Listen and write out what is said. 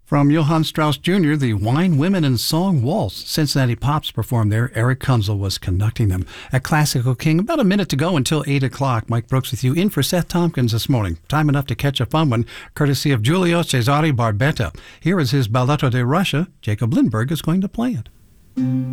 From Johann Strauss Jr., the Wine, Women, and Song Waltz. Cincinnati Pops performed there. Eric Kunzel was conducting them. At Classical King, about a minute to go until 8 o'clock. Mike Brooks with you in for Seth Tompkins this morning. Time enough to catch a fun one, courtesy of Giulio Cesare Barbetta. Here is his Balletto de Russia. Jacob Lindberg is going to play it.